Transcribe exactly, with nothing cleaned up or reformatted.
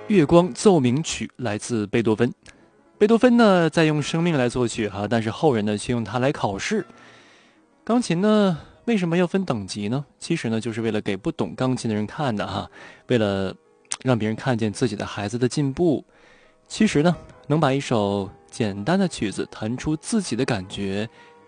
月光奏鸣曲来自贝多芬。贝多芬呢在用生命来作曲哈、啊，但是后人呢却用它来考试。钢琴呢为什么要分等级呢？其实呢就是为了给不懂钢琴的人看的哈，为了让别人看见自己的孩子的进步。其实呢能把一首简单的曲子弹出自己的感觉，